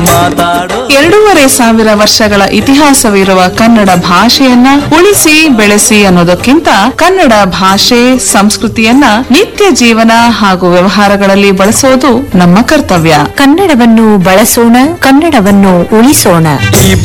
ಮಾತಾಡೋ 2500 ವರ್ಷಗಳ ಇತಿಹಾಸವಿರುವ ಕನ್ನಡ ಭಾಷೆಯನ್ನ ಉಳಿಸಿ ಬೆಳೆಸಿ ಅನ್ನೋದಕ್ಕಿಂತ ಕನ್ನಡ ಭಾಷೆ ಸಂಸ್ಕೃತಿಯನ್ನ ನಿತ್ಯ ಜೀವನ ಹಾಗೂ ವ್ಯವಹಾರಗಳಲ್ಲಿ ಬಳಸೋದು ನಮ್ಮ ಕರ್ತವ್ಯ. ಕನ್ನಡವನ್ನು ಬಳಸೋಣ, ಕನ್ನಡವನ್ನು ಉಳಿಸೋಣ.